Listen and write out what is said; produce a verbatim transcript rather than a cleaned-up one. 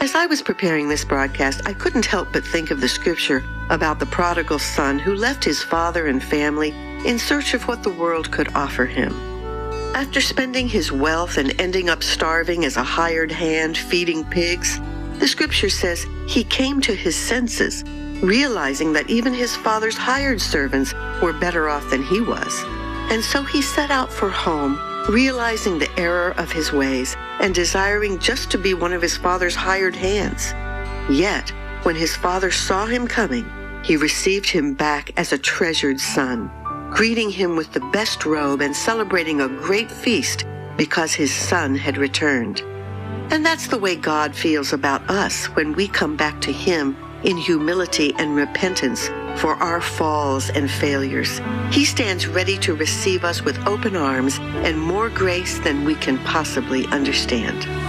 As I was preparing this broadcast, I couldn't help but think of the scripture about the prodigal son who left his father and family in search of what the world could offer him. After spending his wealth and ending up starving as a hired hand feeding pigs, the scripture says he came to his senses, realizing that even his father's hired servants were better off than he was. And so he set out for home, realizing the error of his ways and desiring just to be one of his father's hired hands. Yet, when his father saw him coming, he received him back as a treasured son, greeting him with the best robe and celebrating a great feast because his son had returned. And that's the way God feels about us when we come back to him in humility and repentance for our falls and failures. He stands ready to receive us with open arms and more grace than we can possibly understand.